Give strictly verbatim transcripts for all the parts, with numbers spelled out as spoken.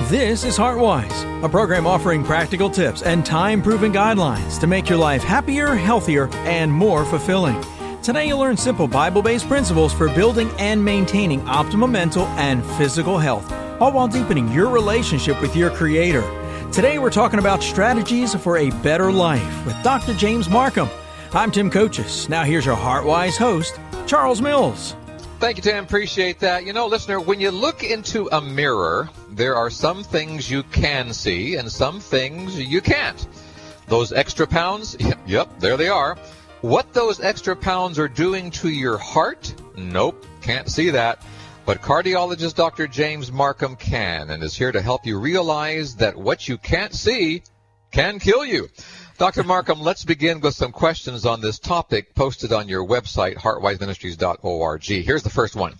This is HeartWise, a program offering practical tips and time-proven guidelines to make your life happier, healthier, and more fulfilling. Today you'll learn simple Bible-based principles for building and maintaining optimal mental and physical health, all while deepening your relationship with your Creator. Today we're talking about strategies for a better life with Doctor James Marcum. I'm Tim Coaches. Now here's your HeartWise host, Charles Mills. Thank you, Tim. Appreciate that. You know, listener, when you look into a mirror, there are some things you can see and some things you can't. Those extra pounds, yep, there they are. What those extra pounds are doing to your heart? Nope, can't see that. But cardiologist Doctor James Marcum can and is here to help you realize that what you can't see can kill you. Doctor Marcum, let's begin with some questions on this topic posted on your website, heart wise ministries dot org. Here's the first one.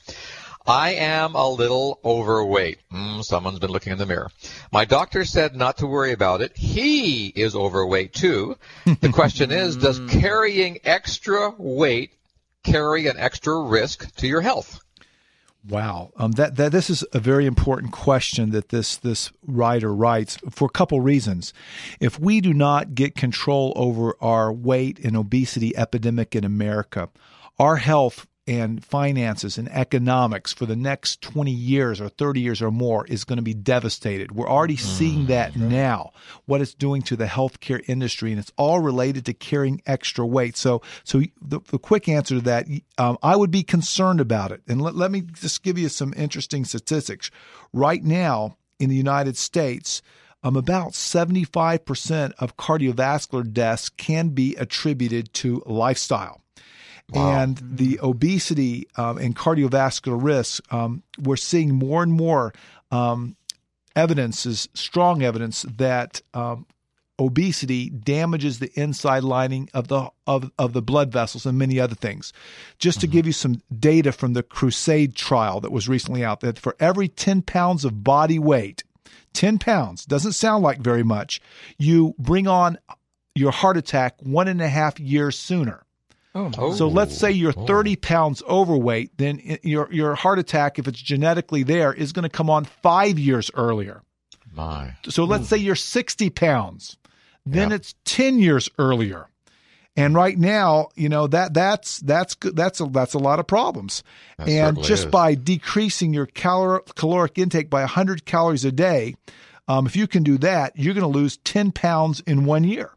I am a little overweight. Mm, someone's been looking in the mirror. My doctor said not to worry about it. He is overweight too. The question is, does carrying extra weight carry an extra risk to your health? Wow, um, that that this is a very important question that this this writer writes for a couple reasons. If we do not get control over our weight and obesity epidemic in America, our health and finances and economics for the next twenty years or thirty years or more is going to be devastated. We're already seeing that now, what it's doing to the healthcare industry, and it's all related to carrying extra weight. So so the, the quick answer to that, um, I would be concerned about it. And let, let me just give you some interesting statistics. Right now in the United States, um, about seventy-five percent of cardiovascular deaths can be attributed to lifestyle. Wow. And the obesity um, and cardiovascular risks, um, we're seeing more and more um, evidences, strong evidence that um, obesity damages the inside lining of the of, of the blood vessels and many other things. Just to mm-hmm. give you some data from the Crusade trial that was recently out, that for every ten pounds of body weight, ten pounds, doesn't sound like very much, you bring on your heart attack one and a half years sooner. Oh. So let's say you're thirty pounds overweight, then your your heart attack, if it's genetically there, is going to come on five years earlier. My. So let's Ooh. say you're sixty pounds, then Yep. it's ten years earlier. And right now, you know, that that's that's that's a, that's a lot of problems. That and just is. by decreasing your calor, caloric intake by one hundred calories a day, um, if you can do that, you're going to lose ten pounds in one year.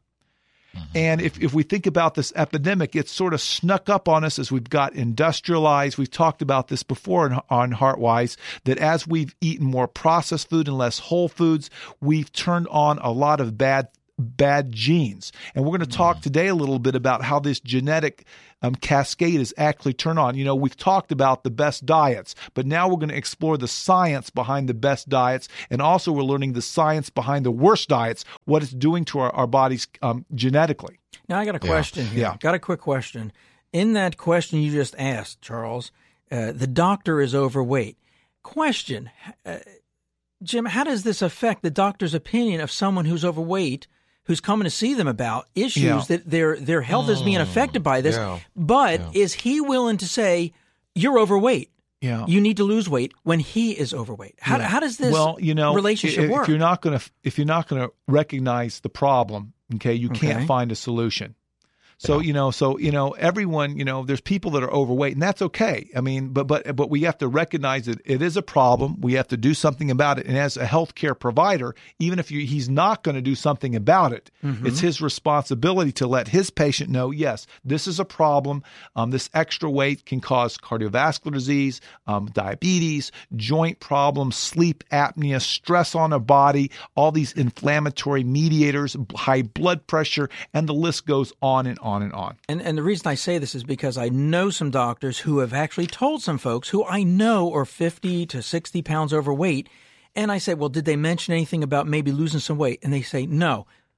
And if, if we think about this epidemic, it's sort of snuck up on us as we've got industrialized. We've talked about this before in, on HeartWise, that as we've eaten more processed food and less whole foods, we've turned on a lot of bad bad genes. And we're going to talk today a little bit about how this genetic um, cascade is actually turned on. You know, we've talked about the best diets, but now we're going to explore the science behind the best diets. And also we're learning the science behind the worst diets, what it's doing to our, our bodies um, genetically. Now I got a question yeah. here. Yeah. Got a quick question. In that question you just asked, Charles, uh, the doctor is overweight. Question, uh, Jim, how does this affect the doctor's opinion of someone who's overweight, who's coming to see them about issues Yeah. that their their health is being affected by this, Yeah. but Yeah. is he willing to say, you're overweight, Yeah. you need to lose weight, when he is overweight? How, Yeah. how does this well, you know, relationship if, work? If you're not going to if you're not going to recognize the problem, okay, you Okay. can't find a solution. So, you know, so, you know, everyone, you know, there's people that are overweight, and that's okay. I mean, but, but, but we have to recognize that it is a problem. We have to do something about it. And as a healthcare provider, even if you, he's not going to do something about it, mm-hmm. it's his responsibility to let his patient know, yes, this is a problem. Um, this extra weight can cause cardiovascular disease, um, diabetes, joint problems, sleep apnea, stress on a body, all these inflammatory mediators, high blood pressure, and the list goes on and on. On and on. And and the reason I say this is because I know some doctors who have actually told some folks who I know are fifty to sixty pounds overweight. And I say, well, did they mention anything about maybe losing some weight? And they say, no.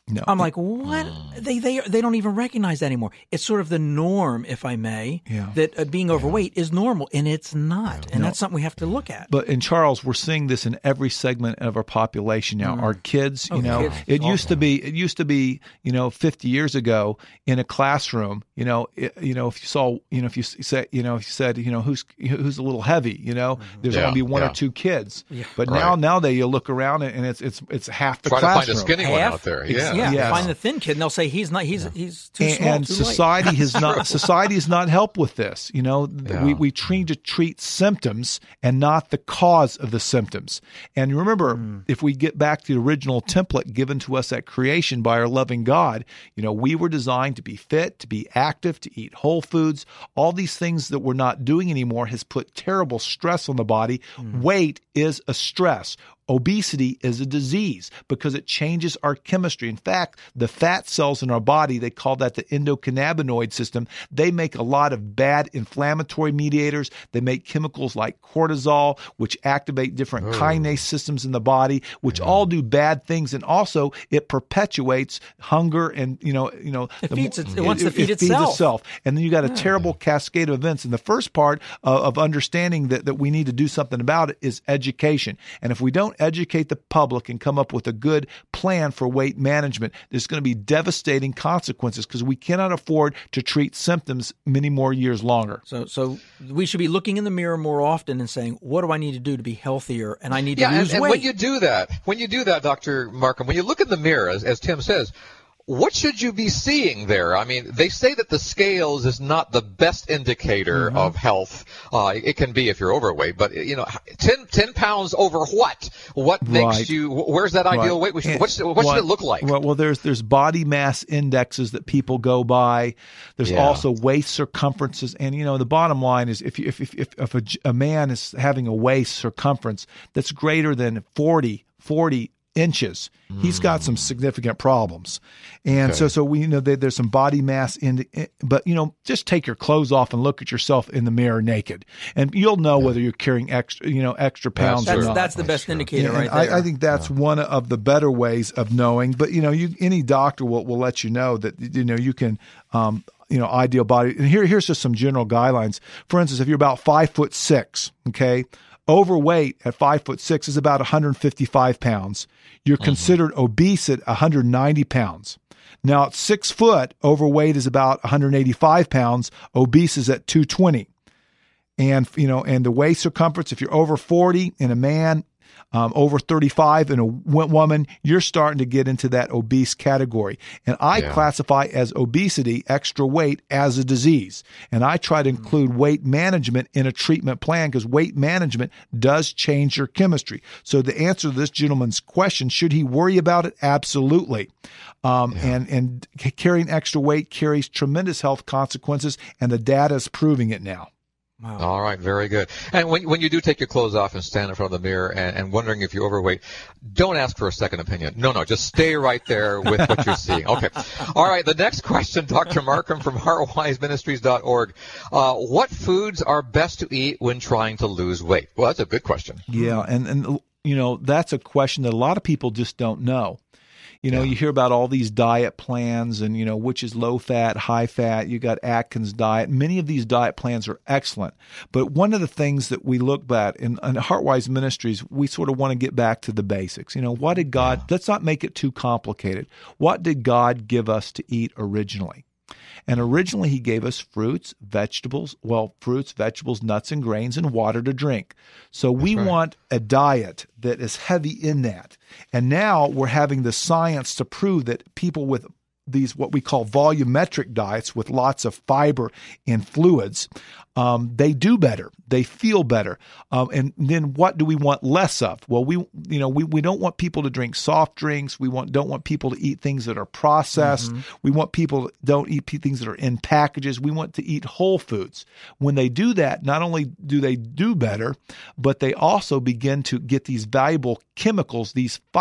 No. I'm like, what? They they they don't even recognize that anymore. It's sort of the norm, if I may, Yeah. that uh, being overweight is normal, and it's not. And No. that's something we have to look at. But in Charles, we're seeing this in every segment of our population now. Our kids, you Oh, know, kids. it used to be, it used to be, you know, fifty years ago in a classroom, you know, it, you know, if you saw, you know, if you said, you know, if you said, you know, who's who's a little heavy, you know, there's Yeah, only be one yeah. or two kids. But Right. now, nowadays you look around and it's it's it's half the Try to find a classroom. skinny one Half? out there. Ex- Yeah. Yeah, Yes. find the thin kid, and they'll say he's not. He's he's too and, small. and too society has not society has not helped with this. You know, th- Yeah. we we try to treat symptoms and not the cause of the symptoms. And remember, Hmm. if we get back to the original template given to us at creation by our loving God, you know, we were designed to be fit, to be active, to eat whole foods. All these things that we're not doing anymore has put terrible stress on the body. Hmm. Weight is a stress. Obesity is a disease because it changes our chemistry. In fact, the fat cells in our body, they call that the endocannabinoid system. They make a lot of bad inflammatory mediators. They make chemicals like cortisol, which activate different Oh. kinase systems in the body, which all do bad things. And also it perpetuates hunger and, you know, you know, It the feeds mo- it- it wants to feed feeds itself. itself. And then you got a terrible cascade of events. And the first part of, of understanding that, that we need to do something about it is education. And if we don't educate the public and come up with a good plan for weight management, there's going to be devastating consequences because we cannot afford to treat symptoms many more years longer. So, so we should be looking in the mirror more often and saying, "What do I need to do to be healthier?" And I need to Yeah, and, lose and weight. when you do that, when you do that, Doctor Markham, when you look in the mirror, as, as Tim says, what should you be seeing there? I mean, they say that the scales is not the best indicator Mm-hmm. of health. Uh, it can be if you're overweight, but you know, ten, ten pounds over what? What makes Right. you? Where's that ideal Right. weight? And What, should- what what- should it look like? Well, well, there's there's body mass indexes that people go by. There's Yeah. also waist circumferences, and you know the bottom line is if you, if if if, if a, a man is having a waist circumference that's greater than forty, forty inches, he's got some significant problems. And Okay. so so we you know there, there's some body mass in, but you know just take your clothes off and look at yourself in the mirror naked, and you'll know whether you're carrying extra you know extra pounds That's or that's not. that's the best true. indicator, Yeah, right and there. I, I think that's one of the better ways of knowing. But you know, you any doctor will, will let you know that you know you can, um, you know, ideal body. And here here's just some general guidelines. For instance, if you're about five foot six, okay, overweight at five foot six is about one hundred fifty-five pounds. You're considered obese at one hundred ninety pounds. Now, at six foot, overweight is about one hundred eighty-five pounds. Obese is at two twenty. And, you know, and the waist circumference, if you're over forty in a man, um, over thirty-five in a w- woman, you're starting to get into that obese category. And I Yeah. classify as obesity, extra weight, as a disease. And I try to include weight management in a treatment plan because weight management does change your chemistry. So the answer to this gentleman's question, should he worry about it? Absolutely. Um, and, and c- carrying extra weight carries tremendous health consequences, and the data is proving it now. Wow. All right, very good. And when when you do take your clothes off and stand in front of the mirror and, and wondering if you're overweight, don't ask for a second opinion. No, no, just stay right there with what you're seeing. Okay. All right, the next question, Doctor Markham from heart wise ministries dot org. Uh, what foods are best to eat when trying to lose weight? Well, that's a good question. Yeah, and and you know that's a question that a lot of people just don't know. You know, you hear about all these diet plans and, you know, which is low fat, high fat. You got Atkins diet. Many of these diet plans are excellent. But one of the things that we look at in, in Heartwise Ministries, we sort of want to get back to the basics. You know, what did God, let's not make it too complicated. What did God give us to eat originally? And originally, he gave us fruits, vegetables, well, fruits, vegetables, nuts, and grains, and water to drink. So we right. want a diet that is heavy in that. And now we're having the science to prove that people with these what we call volumetric diets with lots of fiber and fluids, um, they do better. They feel better. Um, and then what do we want less of? Well, we you know we, we don't want people to drink soft drinks. We want don't want people to eat things that are processed. Mm-hmm. We want people to don't eat things that are in packages. We want to eat whole foods. When they do that, not only do they do better, but they also begin to get these valuable chemicals, these phyto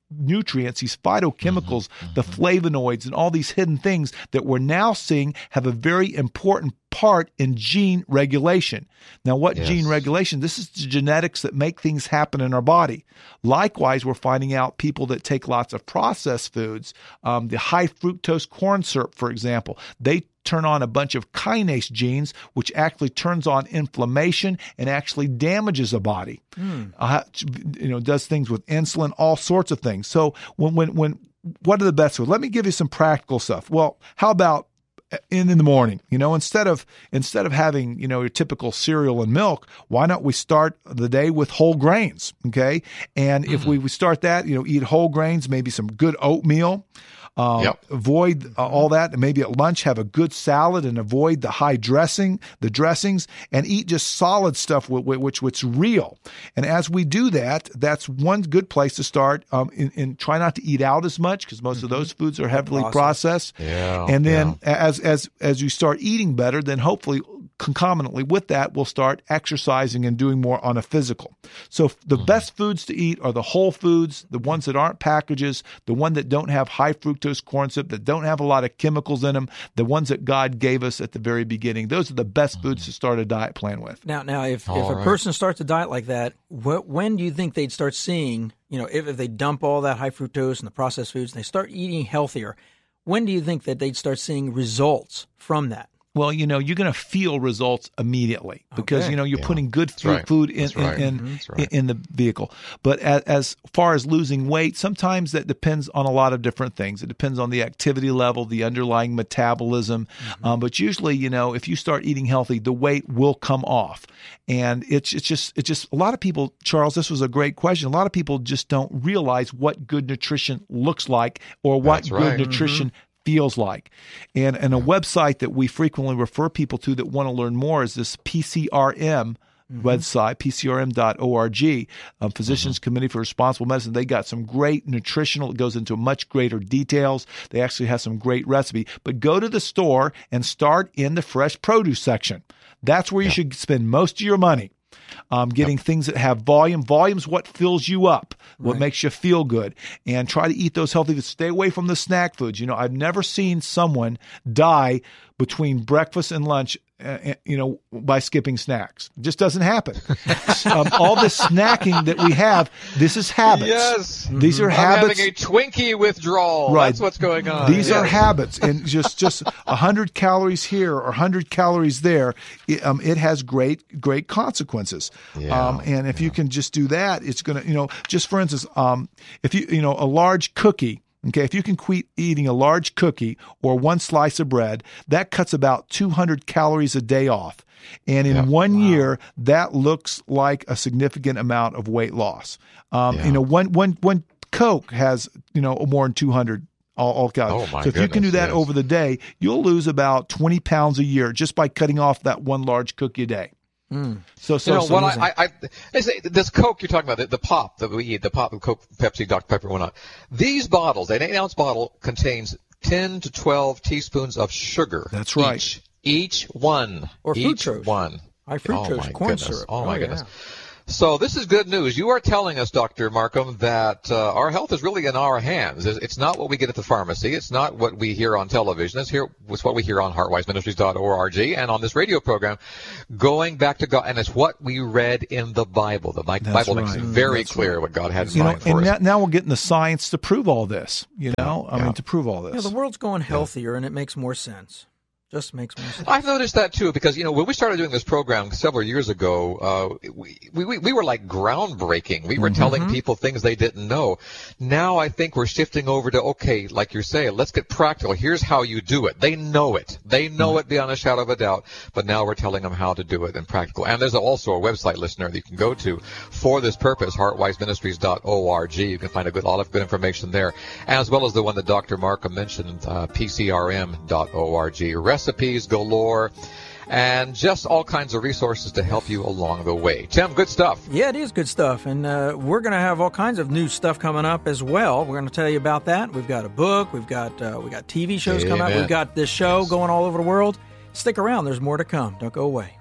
nutrients, these phytochemicals, mm-hmm. the flavonoids, and all these hidden things that we're now seeing have a very important part in gene regulation. Now, what yes. gene regulation? This is the genetics that make things happen in our body. Likewise, we're finding out people that take lots of processed foods, um, the high fructose corn syrup, for example, they turn on a bunch of kinase genes, which actually turns on inflammation and actually damages the body. Mm. Uh, you know, does things with insulin, all sorts of things. So when, when, when, what are the best foods? Let me give you some practical stuff. Well, how about in, in the morning, you know, instead of, instead of having, you know, your typical cereal and milk, why don't we start the day with whole grains? Okay. And mm-hmm. if we, we start that, you know, eat whole grains, maybe some good oatmeal. Um, yep. Avoid uh, all that, and maybe at lunch have a good salad and avoid the high dressing, the dressings, and eat just solid stuff which which which real. And as we do that, that's one good place to start. Um, in, in try not to eat out as much because most mm-hmm. of those foods are heavily processed. Yeah, and then yeah. as as as you start eating better, then hopefully concomitantly with that, we'll start exercising and doing more on a physical. So the mm-hmm. best foods to eat are the whole foods, the ones that aren't packages, the one that don't have high fructose corn syrup, that don't have a lot of chemicals in them, the ones that God gave us at the very beginning. Those are the best mm-hmm. foods to start a diet plan with. Now, now, if, if right. a person starts a diet like that, wh- when do you think they'd start seeing, you know, if, if they dump all that high fructose and the processed foods and they start eating healthier, when do you think that they'd start seeing results from that? Well, you know, you're going to feel results immediately because, okay. you know, you're yeah. putting good food, right. food in, right. in, mm-hmm. in, in the vehicle. But as, as far as losing weight, sometimes that depends on a lot of different things. It depends on the activity level, the underlying metabolism. Mm-hmm. Um, but usually, you know, if you start eating healthy, the weight will come off. And it's, it's just, it's just a lot of people, Charles, this was a great question. A lot of people just don't realize what good nutrition looks like or what That's good right. nutrition mm-hmm. feels like. And, and a website that we frequently refer people to that want to learn more is this P C R M mm-hmm. website, P C R M dot org, um, Physicians mm-hmm. Committee for Responsible Medicine. They got some great nutritional, it goes into much greater details. They actually have some great recipe. But go to the store and start in the fresh produce section. That's where you yeah. should spend most of your money. Um, getting yep. things that have volume. Volume's what fills you up, what right. makes you feel good. And try to eat those healthy foods. Stay away from the snack foods. You know, I've never seen someone die between breakfast and lunch, uh, you know, by skipping snacks. It just doesn't happen. um, all this snacking that we have, this is habits. Yes. These are I'm habits. having a Twinkie withdrawal. Right. That's what's going on. These yes. are habits. And just, just one hundred calories here or one hundred calories there, it, um, it has great, great consequences. Yeah. Um, and if yeah. you can just do that, it's going to, you know, just for instance, um, if you, you know, a large cookie, okay, if you can quit eating a large cookie or one slice of bread, that cuts about two hundred calories a day off. And in yep. one wow. year, that looks like a significant amount of weight loss. Um, yeah. You know, one, one, one Coke has, you know, more than two hundred all, all calories. Oh my so if goodness, you can do that yes. over the day, you'll lose about twenty pounds a year just by cutting off that one large cookie a day. Mm. So, so, you know, so what I, I, I say, this Coke you're talking about, the, the pop that we eat, the pop of Coke, Pepsi, Doctor Pepper, and whatnot. These bottles, an eight ounce bottle contains ten to twelve teaspoons of sugar. That's right. Each, each one. Or each fructose. one. High fructose, oh my corn goodness. syrup. Oh my oh, goodness. Yeah. So this is good news. You are telling us, Doctor Markham, that uh, our health is really in our hands. It's not what we get at the pharmacy. It's not what we hear on television. It's, here, it's what we hear on heart wise ministries dot org and on this radio program, going back to God. And it's what we read in the Bible. The Bible That's makes right. it very That's clear right. what God had in you mind know, for and us. now, now we're getting the science to prove all this. You know, yeah. I Yeah. mean, to prove all this. Yeah, the world's going healthier, and it makes more sense. Just makes more sense. I've noticed that too, because, you know, when we started doing this program several years ago, uh, we, we, we were like groundbreaking. We were Mm-hmm. telling people things they didn't know. Now I think we're shifting over to, okay, like you're saying, let's get practical. Here's how you do it. They know it. They know mm-hmm. it beyond a shadow of a doubt, but now we're telling them how to do it in practical. And there's also a website, listener, that you can go to for this purpose, heart wise ministries dot org. You can find a good, a lot of good information there, as well as the one that Doctor Markham mentioned, uh, P C R M dot org. Recipes galore, and just all kinds of resources to help you along the way. Tim, good stuff. Yeah, it is good stuff, and uh, we're going to have all kinds of new stuff coming up as well. We're going to tell you about that. We've got a book, we've got uh, we got T V shows Amen. coming out, we've got this show yes. going all over the world. Stick around, there's more to come. Don't go away.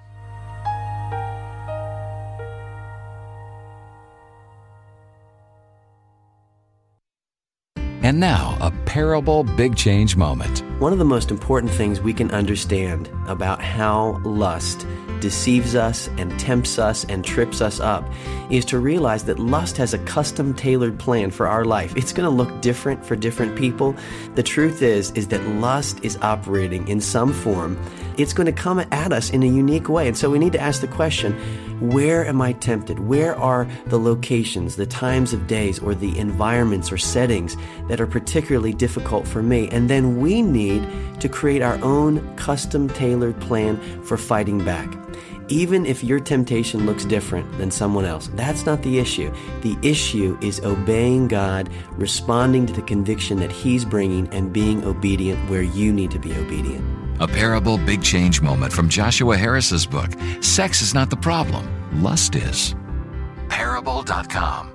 And now, a parable big change moment. One of the most important things we can understand about how lust deceives us and tempts us and trips us up is to realize that lust has a custom-tailored plan for our life. It's going to look different for different people. The truth is, is that lust is operating in some form. It's going to come at us in a unique way. And so we need to ask the question, where am I tempted? Where are the locations, the times of days, or the environments or settings that are particularly difficult for me? And then we need to create our own custom-tailored plan for fighting back. Even if your temptation looks different than someone else, that's not the issue. The issue is obeying God, responding to the conviction that He's bringing, and being obedient where you need to be obedient. A parable big change moment from Joshua Harris's book, Sex is Not the Problem, Lust Is. Parable dot com.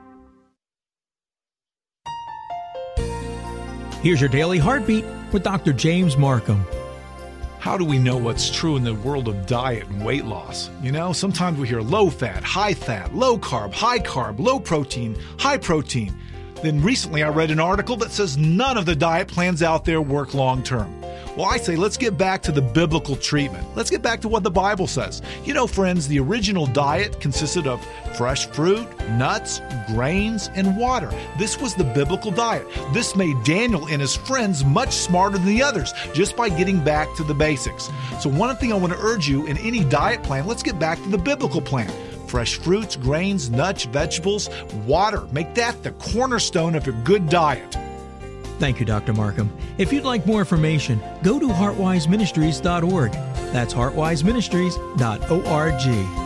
Here's your daily heartbeat with Doctor James Markham. How do we know what's true in the world of diet and weight loss? You know, sometimes we hear low fat, high fat, low carb, high carb, low protein, high protein. Then recently I read an article that says none of the diet plans out there work long term. Well, I say let's get back to the biblical treatment. Let's get back to what the Bible says. You know, friends, the original diet consisted of fresh fruit, nuts, grains, and water. This was the biblical diet. This made Daniel and his friends much smarter than the others just by getting back to the basics. So one thing I want to urge you, in any diet plan, let's get back to the biblical plan. Fresh fruits, grains, nuts, vegetables, water. Make that the cornerstone of your good diet. Thank you, Doctor Markham. If you'd like more information, go to heartwise ministries dot org. That's heartwise ministries dot org.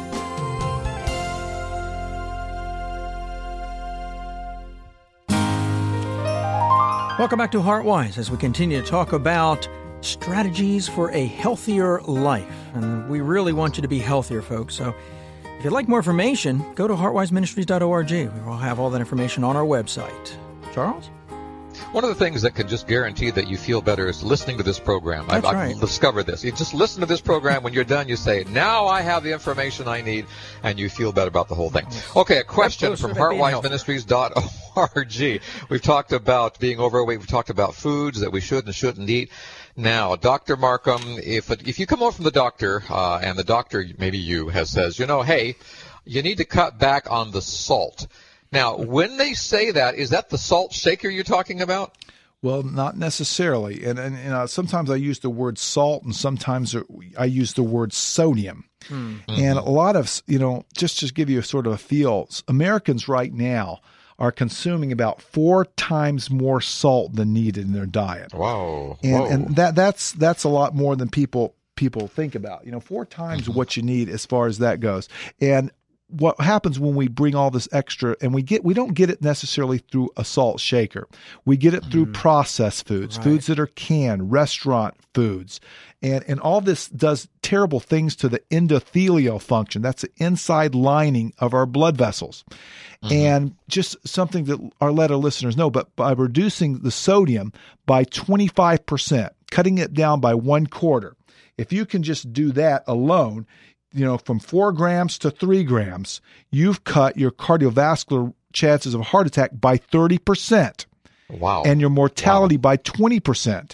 Welcome back to Heartwise as we continue to talk about strategies for a healthier life. And we really want you to be healthier, folks. So if you'd like more information, go to heartwise ministries dot org. We will have all that information on our website. Charles? One of the things that can just guarantee that you feel better is listening to this program. That's I've, right. I've discovered this. You just listen to this program. When you're done, you say, now I have the information I need, and you feel better about the whole thing. Okay, a question from heartwise ministries dot org. We've talked about being overweight. We've talked about foods that we should and shouldn't eat. Now, Doctor Markham, if if you come over from the doctor, uh, and the doctor, maybe you, has says, you know, hey, you need to cut back on the salt. Now, when they say that, is that the salt shaker you're talking about? Well, not necessarily. And, and, and uh, sometimes I use the word salt, and sometimes I use the word sodium. Mm-hmm. And a lot of, you know, just to give you a sort of a feel, Americans right now are consuming about four times more salt than needed in their diet. Wow. And, Whoa. and that that's that's a lot more than people people think about. You know, four times mm-hmm. what you need as far as that goes. And what happens when we bring all this extra, and we get we don't get it necessarily through a salt shaker. We get it through mm. processed foods, right. foods that are canned, restaurant foods. And and all this does terrible things to the endothelial function. That's the inside lining of our blood vessels. Mm-hmm. And just something that our let our listeners know, but by reducing the sodium by twenty-five percent, cutting it down by one quarter, if you can just do that alone, you know, from four grams to three grams, you've cut your cardiovascular chances of a heart attack by thirty percent. Wow. And your mortality wow. by twenty percent.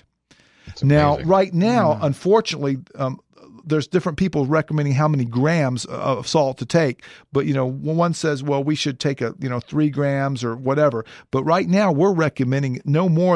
Now, right now, mm. unfortunately, um, there's different people recommending how many grams of salt to take. But, you know, one says, well, we should take a, you know, three grams or whatever. But right now, we're recommending no more